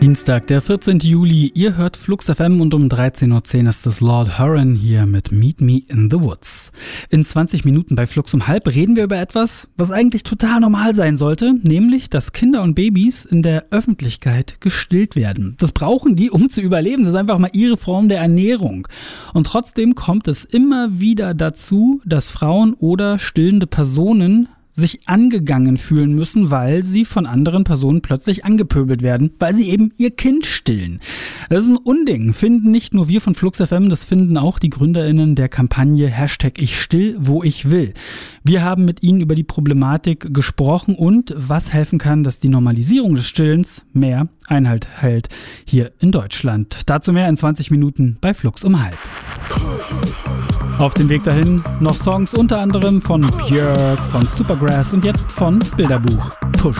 Dienstag, der 14. Juli, ihr hört Flux FM und um 13.10 Uhr ist es Lord Huron hier mit Meet Me in the Woods. In 20 Minuten bei Flux um halb reden wir über etwas, was eigentlich total normal sein sollte, nämlich, dass Kinder und Babys in der Öffentlichkeit gestillt werden. Das brauchen die, um zu überleben. Das ist einfach mal ihre Form der Ernährung. Und trotzdem kommt es immer wieder dazu, dass Frauen oder stillende Personen sich angegangen fühlen müssen, weil sie von anderen Personen plötzlich angepöbelt werden, weil sie eben ihr Kind stillen. Das ist ein Unding, finden nicht nur wir von Flux FM, das finden auch die GründerInnen der Kampagne #IchStill-wo-ich-will. Wir haben mit ihnen über die Problematik gesprochen und was helfen kann, dass die Normalisierung des Stillens mehr Einhalt hält hier in Deutschland. Dazu mehr in 20 Minuten bei Flux um halb. Auf dem Weg dahin noch Songs unter anderem von Björk, von Supergrass und jetzt von Bilderbuch. Push.